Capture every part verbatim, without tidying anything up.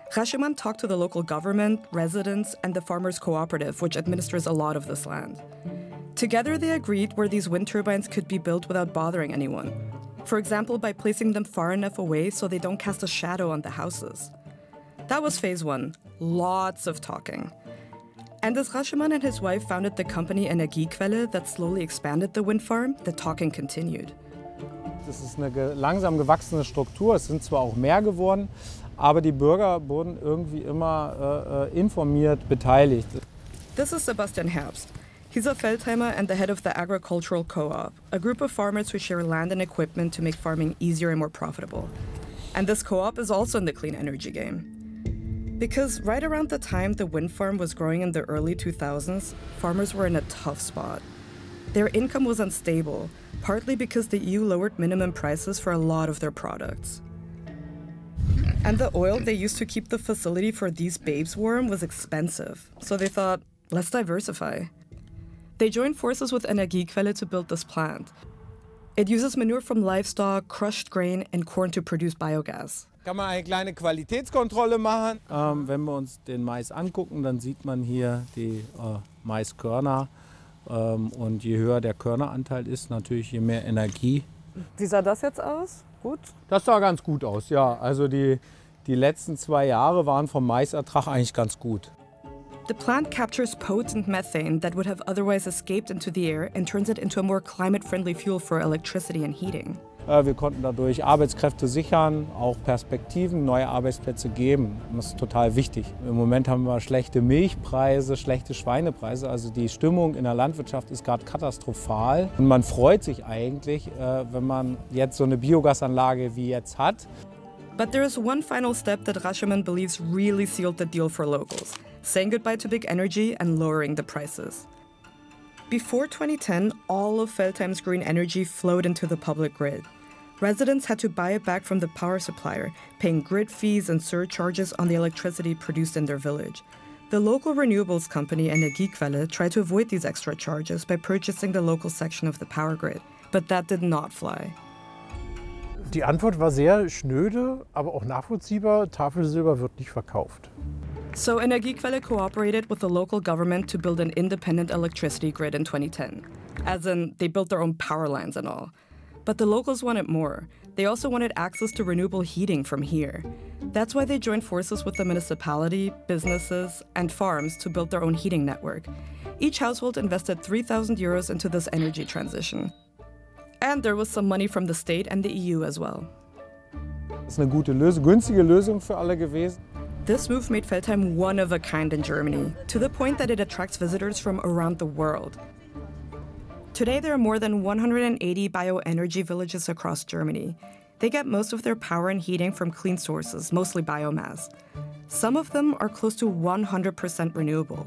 Rashomon talked to the local government, residents, and the farmers' cooperative, which administers a lot of this land. Together, they agreed where these wind turbines could be built without bothering anyone. For example, by placing them far enough away so they don't cast a shadow on the houses. That was phase one. Lots of talking. And as Rashomon and his wife founded the company Energiequelle that slowly expanded the wind farm, the talking continued. Das ist eine ge- langsam gewachsene Struktur. Es sind zwar auch mehr geworden, aber die Bürger wurden irgendwie immer äh, informiert, beteiligt. This is Sebastian Herbst. He's a Feldheimer and the head of the Agricultural Co-op, a group of farmers who share land and equipment to make farming easier and more profitable. And this co-op is also in the clean energy game. Because right around the time the wind farm was growing in the early two thousands, farmers were in a tough spot. Their income was unstable, partly because the E U lowered minimum prices for a lot of their products. And the oil they used to keep the facility for these babes warm was expensive, so they thought, let's diversify. They joined forces with Energiequelle to build this plant. It uses manure from livestock, crushed grain, and corn to produce biogas. Kann man eine kleine Qualitätskontrolle machen. Ähm, wenn wir uns den Mais angucken, dann sieht man hier die äh, Maiskörner. Ähm, und je höher der Körneranteil ist, natürlich je mehr Energie. Wie sah das jetzt aus? Gut? Das sah ganz gut aus, ja. Also die, die letzten zwei Jahre waren vom Maisertrag eigentlich ganz gut. The plant captures potent methane that would have otherwise escaped into the air and turns it into a more climate-friendly fuel for electricity and heating. Wir konnten dadurch Arbeitskräfte sichern, auch Perspektiven, neue Arbeitsplätze geben. Das ist total wichtig. Im Moment haben wir schlechte Milchpreise, schlechte Schweinepreise. Also die Stimmung in der Landwirtschaft ist gerade katastrophal. Und man freut sich eigentlich, wenn man jetzt so eine Biogasanlage wie jetzt hat. But there is one final step that Rashomon believes really sealed the deal for locals, saying goodbye to big energy and lowering the prices. Before twenty ten, all of Feldheim's green energy flowed into the public grid. Residents had to buy it back from the power supplier, paying grid fees and surcharges on the electricity produced in their village. The local renewables company Energiequelle tried to avoid these extra charges by purchasing the local section of the power grid, but that did not fly. Die Antwort war sehr schnöde, aber auch nachvollziehbar. Tafelsilber wird nicht verkauft. So Energiequelle cooperated with the local government to build an independent electricity grid in twenty ten. As in, they built their own power lines and all. But the locals wanted more. They also wanted access to renewable heating from here. That's why they joined forces with the municipality, businesses, and farms to build their own heating network. Each household invested three thousand euros into this energy transition. And there was some money from the state and the E U as well. Das ist eine gute Lösung, günstige Lösung für alle gewesen. This move made Feldheim one of a kind in Germany, to the point that it attracts visitors from around the world. Today, there are more than one hundred eighty bioenergy villages across Germany. They get most of their power and heating from clean sources, mostly biomass. Some of them are close to one hundred percent renewable.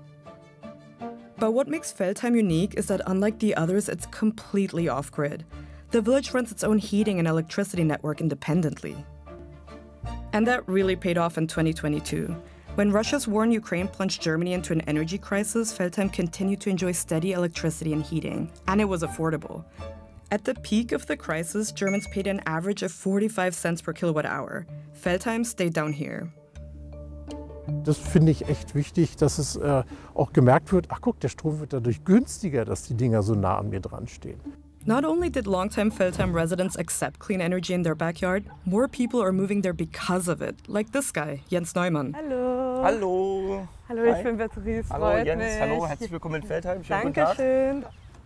But what makes Feldheim unique is that unlike the others, it's completely off-grid. The village runs its own heating and electricity network independently. And that really paid off in twenty twenty-two. When Russia's war in Ukraine plunged Germany into an energy crisis, Feldheim continued to enjoy steady electricity and heating, and it was affordable. At the peak of the crisis, Germans paid an average of forty-five cents per kilowatt hour. Feldheim stayed down here. Das finde ich echt wichtig, dass es äh, auch gemerkt wird, ach guck, der Strom wird dadurch günstiger, dass die Dinger so nah an mir dran stehen. Not only did longtime Feldheim residents accept clean energy in their backyard, more people are moving there because of it, like this guy, Jens Neumann. Hallo. Hallo. Hallo, Hi. ich bin Beatrice. Hallo freut Jens, mich. hallo, herzlich willkommen in Feldheim. Schönen guten Tag. Dankeschön.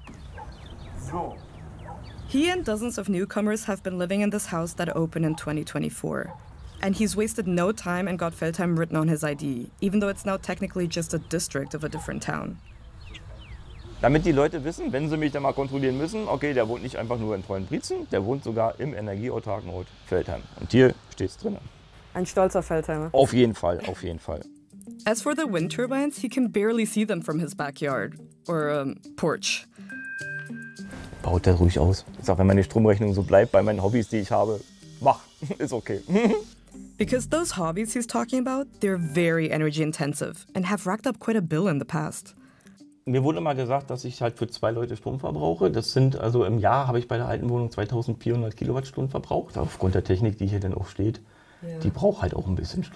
So. He and dozens of newcomers have been living in this house that opened in twenty twenty-four. And he's wasted no time and got Feldheim written on his I D, even though it's now technically just a district of a different town. Damit die Leute wissen, wenn sie mich dann mal kontrollieren müssen, okay, der wohnt nicht einfach nur in Treuenbrietzen, der wohnt sogar im energieautarken Ort Feldheim. Und hier steht's drin. Ein stolzer Feldheimer. Auf jeden Fall, auf jeden Fall. As for the wind turbines, he can barely see them from his backyard, or um, porch. Baut der ruhig aus. Ich sag, wenn meine Stromrechnung so bleibt bei meinen Hobbys, die ich habe, mach, ist okay. Because those hobbies he's talking about, they're very energy intensive and have racked up quite a bill in the past. Mir wurde mal gesagt, dass ich halt für zwei Leute Strom verbrauche. Das sind, also im Jahr habe ich bei der alten Wohnung zweitausendvierhundert Kilowattstunden verbraucht. Aufgrund der Technik, die hier dann auch steht, ja. Die braucht halt auch ein bisschen Strom.